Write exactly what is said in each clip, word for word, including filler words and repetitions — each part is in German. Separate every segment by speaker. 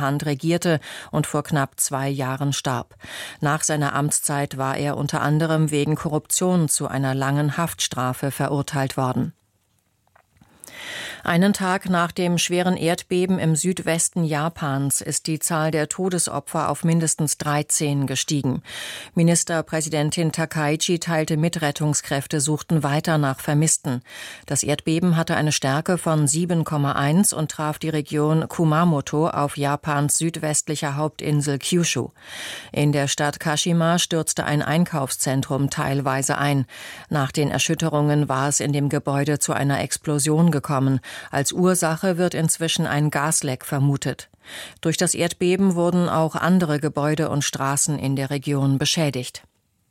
Speaker 1: Hand regierte und vor knapp zwei Jahren starb. Nach seiner Amtszeit war er unter anderem wegen Korruption zu einer langen Haftstrafe verurteilt worden. Einen Tag nach dem schweren Erdbeben im Südwesten Japans ist die Zahl der Todesopfer auf mindestens dreizehn gestiegen. Ministerpräsidentin Takaichi teilte mit, Rettungskräfte suchten weiter nach Vermissten. Das Erdbeben hatte eine Stärke von sieben Komma eins und traf die Region Kumamoto auf Japans südwestlicher Hauptinsel Kyushu. In der Stadt Kashima stürzte ein Einkaufszentrum teilweise ein. Nach den Erschütterungen war es in dem Gebäude zu einer Explosion gekommen. Als Ursache wird inzwischen ein Gasleck vermutet. Durch das Erdbeben wurden auch andere Gebäude und Straßen in der Region beschädigt.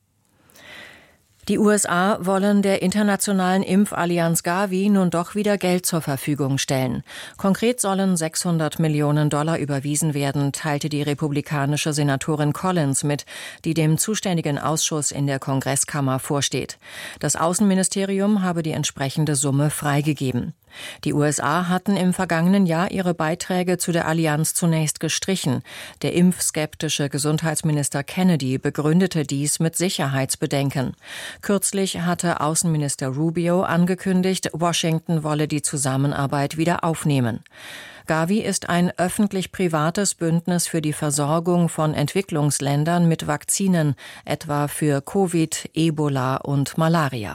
Speaker 1: Die U S A wollen der internationalen Impfallianz Gavi nun doch wieder Geld zur Verfügung stellen. Konkret sollen sechshundert Millionen Dollar überwiesen werden, teilte die republikanische Senatorin Collins mit, die dem zuständigen Ausschuss in der Kongresskammer vorsteht. Das Außenministerium habe die entsprechende Summe freigegeben. Die U S A hatten im vergangenen Jahr ihre Beiträge zu der Allianz zunächst gestrichen. Der impfskeptische Gesundheitsminister Kennedy begründete dies mit Sicherheitsbedenken. Kürzlich hatte Außenminister Rubio angekündigt, Washington wolle die Zusammenarbeit wieder aufnehmen. Gavi ist ein öffentlich-privates Bündnis für die Versorgung von Entwicklungsländern mit Vakzinen, etwa für Covid, Ebola und Malaria.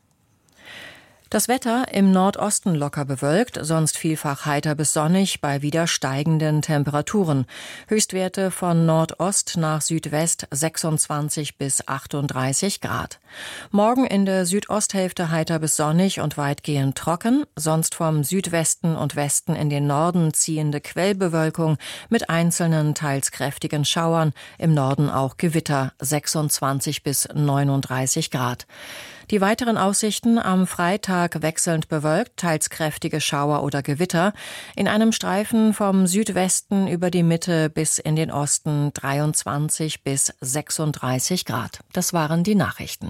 Speaker 1: Das Wetter im Nordosten locker bewölkt, sonst vielfach heiter bis sonnig bei wieder steigenden Temperaturen. Höchstwerte von Nordost nach Südwest sechsundzwanzig bis achtunddreißig Grad. Morgen in der Südosthälfte heiter bis sonnig und weitgehend trocken, sonst vom Südwesten und Westen in den Norden ziehende Quellbewölkung mit einzelnen, teils kräftigen Schauern, im Norden auch Gewitter, sechsundzwanzig bis neununddreißig Grad. Die weiteren Aussichten: am Freitag wechselnd bewölkt, teils kräftige Schauer oder Gewitter. In einem Streifen vom Südwesten über die Mitte bis in den Osten dreiundzwanzig bis sechsunddreißig Grad. Das waren die Nachrichten.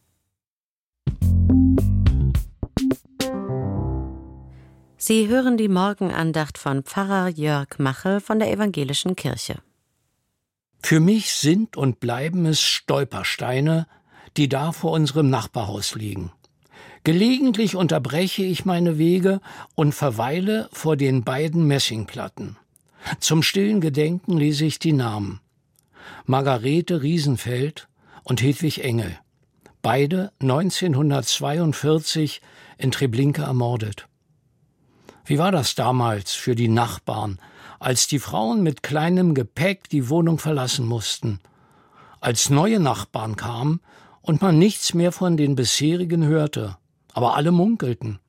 Speaker 2: Sie hören die Morgenandacht von Pfarrer Jörg Machel von der Evangelischen Kirche.
Speaker 3: Für mich sind und bleiben es Stolpersteine, die da vor unserem Nachbarhaus liegen. Gelegentlich unterbreche ich meine Wege und verweile vor den beiden Messingplatten. Zum stillen Gedenken lese ich die Namen: Margarete Riesenfeld und Hedwig Engel, beide neunzehnhundertzweiundvierzig in Treblinka ermordet. Wie war das damals für die Nachbarn, als die Frauen mit kleinem Gepäck die Wohnung verlassen mussten, als neue Nachbarn kamen und man nichts mehr von den bisherigen hörte, aber alle munkelten.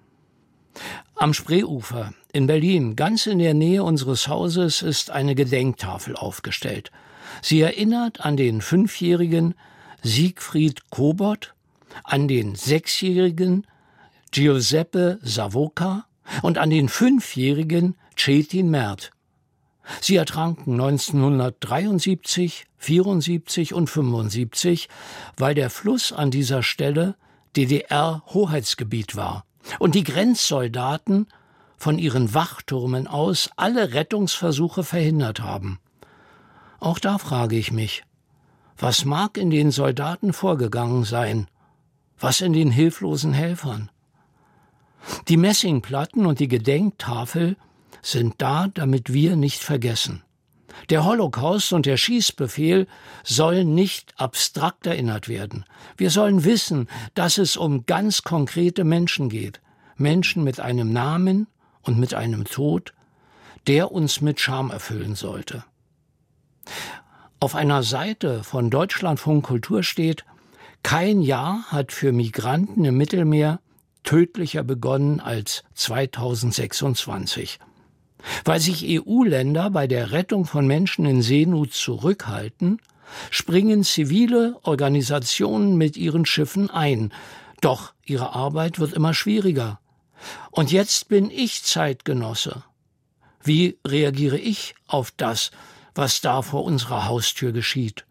Speaker 3: Am Spreeufer in Berlin, ganz in der Nähe unseres Hauses, ist eine Gedenktafel aufgestellt. Sie erinnert an den fünfjährigen Siegfried Kobot, an den sechsjährigen Giuseppe Savoca und an den fünfjährigen Cetin Mert. Sie ertranken neunzehnhundertdreiundsiebzig, vierundsiebzig und fünfundsiebzig, weil der Fluss an dieser Stelle D D R-Hoheitsgebiet war und die Grenzsoldaten von ihren Wachtürmen aus alle Rettungsversuche verhindert haben. Auch da frage ich mich, was mag in den Soldaten vorgegangen sein? Was in den hilflosen Helfern? Die Messingplatten und die Gedenktafel sind da, damit wir nicht vergessen. Der Holocaust und der Schießbefehl sollen nicht abstrakt erinnert werden. Wir sollen wissen, dass es um ganz konkrete Menschen geht. Menschen mit einem Namen und mit einem Tod, der uns mit Scham erfüllen sollte. Auf einer Seite von Deutschlandfunk Kultur steht: Kein Jahr hat für Migranten im Mittelmeer tödlicher begonnen als zweitausendsechsundzwanzig. Weil sich E U-Länder bei der Rettung von Menschen in Seenot zurückhalten, springen zivile Organisationen mit ihren Schiffen ein. Doch ihre Arbeit wird immer schwieriger. Und jetzt bin ich Zeitgenosse. Wie reagiere ich auf das, was da vor unserer Haustür geschieht?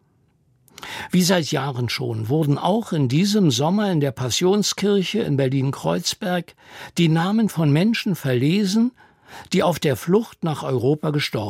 Speaker 3: Wie seit Jahren schon wurden auch in diesem Sommer in der Passionskirche in Berlin-Kreuzberg die Namen von Menschen verlesen, die auf der Flucht nach Europa gestorben